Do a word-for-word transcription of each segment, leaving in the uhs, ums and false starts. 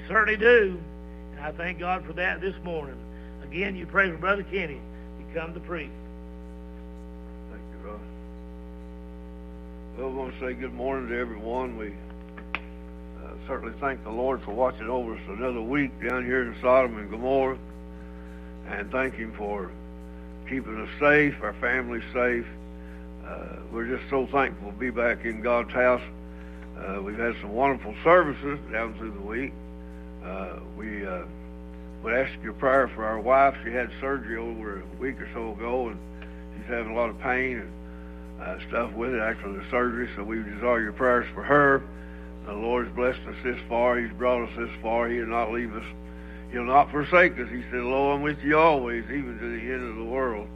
certainly do. And I thank God for that this morning. Again, you pray for Brother Kenny to come to preach. Thank you, Ross. Well, we want to say good morning to everyone. We uh, certainly thank the Lord for watching over us another week down here in Sodom and Gomorrah, and thank Him for keeping us safe, our families safe. Uh, we're just so thankful to be back in God's house. Uh, we've had some wonderful services down through the week. Uh, we uh, would ask your prayer for our wife. She had surgery over a week or so ago, and she's having a lot of pain and uh, stuff with it after the surgery, so we desire your prayers for her. The Lord's blessed us this far. He's brought us this far. He'll not leave us. He'll not forsake us. He said, lo, I'm with you always, even to the end of the world.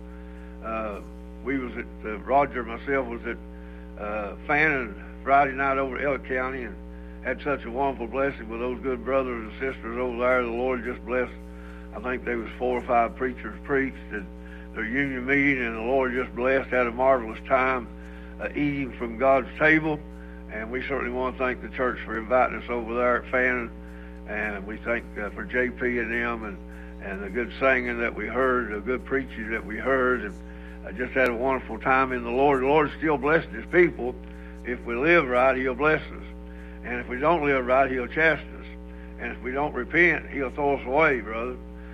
Uh, we was at, uh, Roger and myself was at uh, Fannin Friday night over at Elk County, and had such a wonderful blessing with those good brothers and sisters over there. The Lord just blessed. I think there was four or five preachers preached at their union meeting, and the Lord just blessed. Had a marvelous time uh, eating from God's table, and we certainly want to thank the church for inviting us over there at Fannin, and we thank uh, for J P and them, and, and the good singing that we heard, the good preaching that we heard, and I just had a wonderful time in the Lord. The Lord's still blessing His people. If we live right, He'll bless us. And if we don't live right, He'll chasten us. And if we don't repent, He'll throw us away, brother.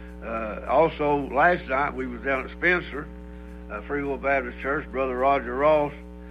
Uh, also, last night we was down at Spencer, uh, Free Will Baptist Church, Brother Roger Ross,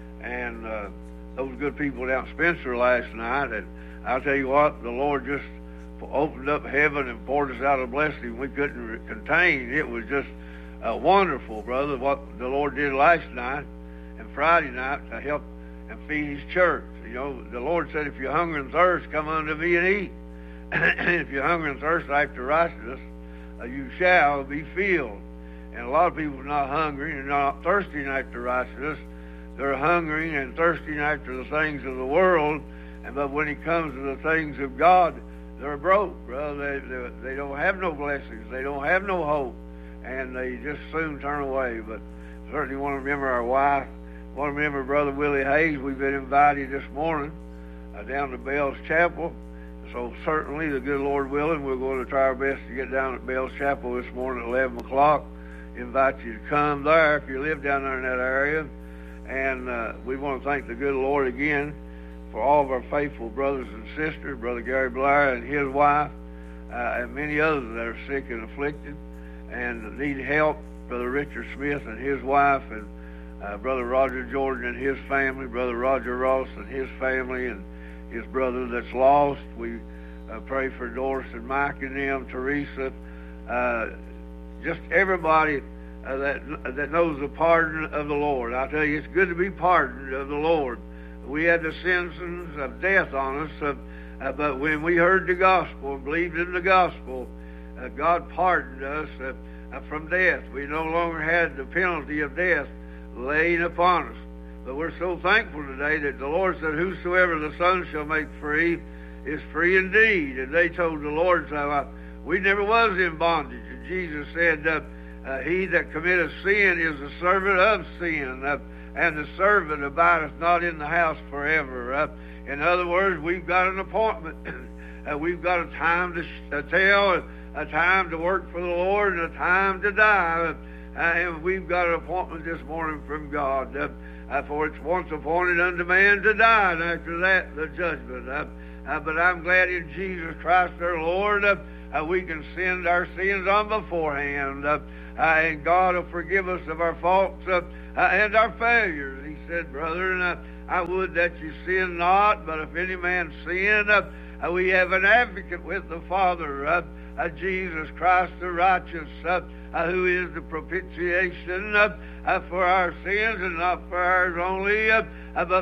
and uh, those good people down at Spencer last night. And I'll tell you what, the Lord just opened up heaven and poured us out a blessing we couldn't re- contain. It was just uh, wonderful, brother, what the Lord did last night and Friday night to help and feed His church. You know, the Lord said, if you're hungry and thirst, come unto me and eat. And if you're hungry and thirst after righteousness, uh, you shall be filled. And a lot of people are not hungry and not thirsting after righteousness. They're hungry and thirsting after the things of the world. And but when it comes to the things of God, they're broke, brother. They, they, they don't have no blessings. They don't have no hope. And they just soon turn away. But certainly want to remember our wife. Want to remember Brother Willie Hayes. We've been invited this morning uh, down to Bell's Chapel. So certainly, the good Lord willing, we're going to try our best to get down at Bell's Chapel this morning at eleven o'clock. Invite you to come there if you live down there in that area. And uh, we want to thank the good Lord again for all of our faithful brothers and sisters, Brother Gary Blair and his wife, uh, and many others that are sick and afflicted and need help. Brother Richard Smith and his wife, and uh, Brother Roger Jordan and his family, Brother Roger Ross and his family, and his brother that's lost. We uh, pray for Doris and Mike and them, Teresa, uh, just everybody uh, that that knows the pardon of the Lord. I tell you, it's good to be pardoned of the Lord. We had the sentence of death on us, uh, uh, but when we heard the gospel and believed in the gospel, uh, God pardoned us uh, uh, from death. We no longer had the penalty of death laying upon us. But we're so thankful today that the Lord said, whosoever the Son shall make free is free indeed. And they told the Lord, so, uh, we never was in bondage. And Jesus said, uh, uh, he that committeth sin is the servant of sin. Uh, and the servant abideth not in the house forever. Uh, in other words, we've got an appointment. uh, we've got a time to sh- uh, tell, a time to work for the Lord, and a time to die. Uh, and we've got an appointment this morning from God. Uh, uh, for it's once appointed unto man to die, and after that, the judgment. Uh, uh, but I'm glad in Jesus Christ our Lord, uh, uh, we can send our sins on beforehand. Uh, uh, and God will forgive us of our faults uh, uh, and our failures. He said, brethren, uh, I would that you sin not, but if any man sin, uh, uh, we have an advocate with the Father, uh, uh, Jesus Christ the righteous, uh, uh, who is the propitiation uh, uh, for our sins, and not for ours only, uh, uh, but